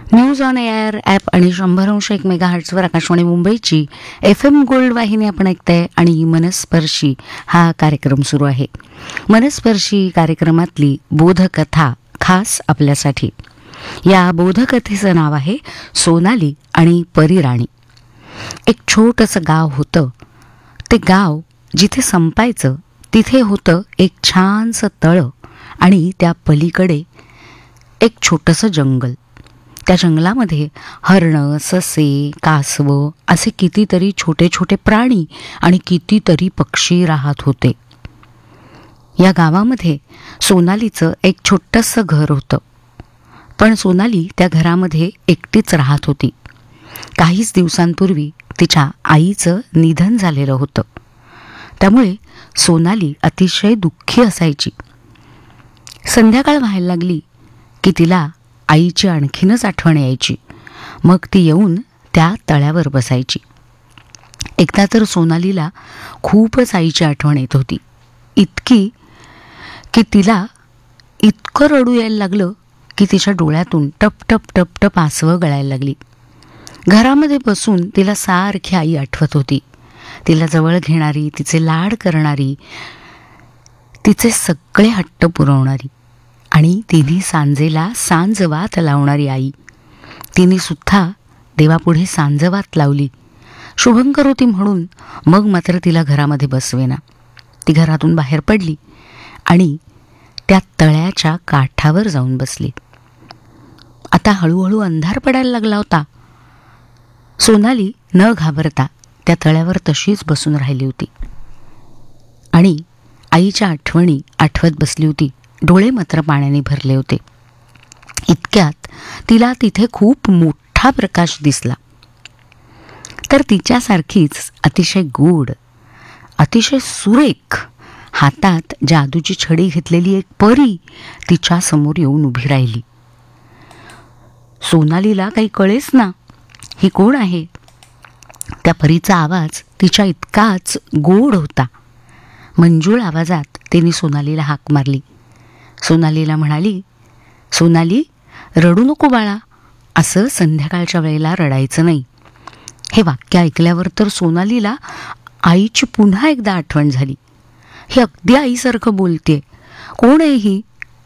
News on air app आणि 100.1 मेगाहर्ट्झवर आकाशवाणी मुंबईची FM gold वाहिनी आपण ऐकताय आणि मनस्पर्शी हा कार्यक्रम सुरू आहे. मनस्पर्शी कार्यक्रमातली बोधकथा खास आपल्यासाठी. या बोधकथेचं नाव आहे सोनाली आणि परीराणी. एक छोटंसं गाव होतं. ते गाव जिथे संपायचं तिथे होतं एक छानसं तळं आणि त्या पलीकडे एक छोटंसं जंगल. त्या जंगलामध्ये हरणं, ससे, कासवं असे कितीतरी छोटे छोटे प्राणी आणि कितीतरी पक्षी राहत होते. या गावामध्ये सोनालीचं एक छोटंसं घर होतं. पण सोनाली त्या घरामध्ये एकटीच राहत होती. काहीच दिवसांपूर्वी तिच्या आईचं निधन झालेलं होतं. त्यामुळे सोनाली अतिशय दुःखी असायची. संध्याकाळ व्हायला लागली की तिला आईची आणखीनच आठवण यायची. मग ती येऊन त्या तळ्यावर बसायची. एकदा तर सोनालीला खूपच आईची आठवण येत होती. इतकी की तिला इतकं रडू यायला लागलं की तिच्या डोळ्यातून टप टप टप टप आसवं गळायला लागली. घरामध्ये बसून तिला सारखी आई आठवत होती. तिला जवळ घेणारी, तिचे लाड करणारी, तिचे सगळे हट्ट पुरवणारी आणि तिने सांजेला सांजवात लावणारी आई. तिने सुद्धा देवापुढे सांजवात लावली. शुभंकर होती म्हणून. मग मात्र तिला घरामध्ये बसवेना. ती घरातून बाहेर पडली आणि त्या तळ्याच्या काठावर जाऊन बसली. आता हळूहळू अंधार पडायला लागला होता. सोनाली न घाबरता त्या तळ्यावर तशीच बसून राहिली होती आणि आईच्या आठवणी आठवत बसली होती. डोळे मात्र पाण्याने भरले होते. इतक्यात तिला तिथे खूप मोठा प्रकाश दिसला. तर तिच्यासारखीच अतिशय गोड, अतिशय सुरेख, हातात जादूची छडी घेतलेली एक परी तिच्या समोर येऊन उभी राहिली. सोनालीला काही कळेच ना ही कोण आहे. त्या परीचा आवाज तिच्या इतकाच गोड होता. मंजूळ आवाजात तिने सोनालीला हाक मारली. सोनालीला म्हणाली, सोनाली, रडू नको बाळा. असं संध्याकाळच्या वेळेला रडायचं नाही. हे वाक्य ऐकल्यावर तर सोनालीला आईची पुन्हा एकदा आठवण झाली. ही अगदी आईसारखं बोलतेय. कोण आहे ही?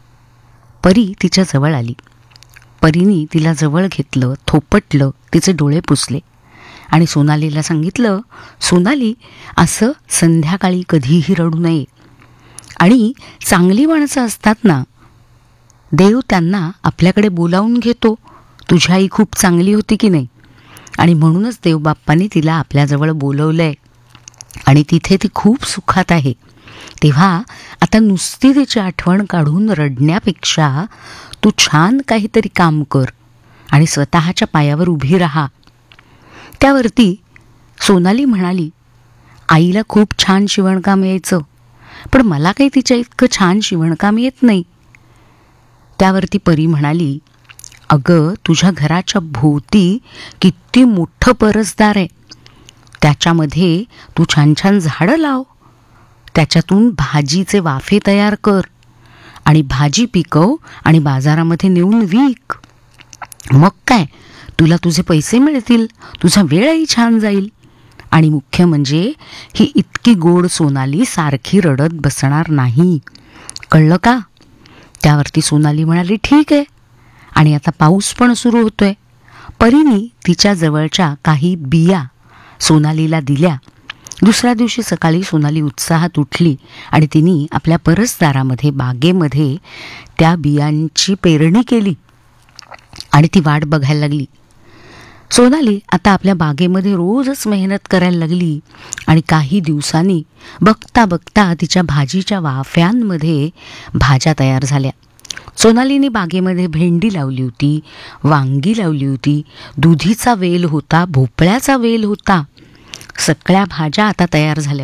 परी तिच्या जवळ आली. परीने तिला जवळ घेतलं, थोपटलं, तिचे डोळे पुसले आणि सोनालीला सांगितलं, सोनाली, असं संध्याकाळी कधीही रडू नये. आणि चांगली माणसं असतात ना, देव त्यांना आपल्याकडे बोलावून घेतो. तुझी आई खूप चांगली होती की नाही, आणि म्हणूनच देवबाप्पाने तिला आपल्याजवळ बोलवलंय आणि तिथे ती खूप सुखात आहे. तेव्हा आता नुसती तिची आठवण काढून रडण्यापेक्षा तू छान काहीतरी काम कर आणि स्वतःच्या पायावर उभी राहा. त्यावरती सोनाली म्हणाली, आईला खूप छान शिवणकाम यायचं, पण मला काही तिच्या इतकं छान शिवणकाम येत नाही. त्यावरती परी म्हणाली, अगं, तुझ्या घराच्या भोवती किती मोठं परसदार आहे. त्याच्यामध्ये तू छान छान झाडं लाव. त्याच्यातून भाजीचे वाफे तयार कर आणि भाजी पिकव आणि बाजारामध्ये नेऊन विक. मग काय, तुला तुझे पैसे मिळतील, तुझा वेळही छान जाईल. आणि मुख्य म्हणजे ही इतकी गोड सोनाली सारखी रडत बसणार नाही. कळलं का? त्यावरती सोनाली म्हणाली, ठीक आहे. आणि आता पाऊस पण सुरू होतोय. परीने तिच्या जवळच्या काही बिया सोनालीला दिल्या. दुसऱ्या दिवशी सकाळी सोनाली उत्साहात उठली आणि तिने आपल्या परसदारामध्ये, बागेमध्ये त्या बियांची पेरणी केली आणि ती वाट बघायला लागली. सोनाली आता आपल्या बागेमध्ये रोजच मेहनत करायला लागली आणि काही दिवसांनी बघता बघता तिच्या भाजीच्या वाफ्यांमध्ये भाज्या तयार झाल्या. सोनालीने बागेमध्ये भेंडी लावली होती, वांगी लावली होती, दुधीचा वेल होता, भोपळ्याचा वेल होता. सगळ्या भाज्या आता तयार झाल्या.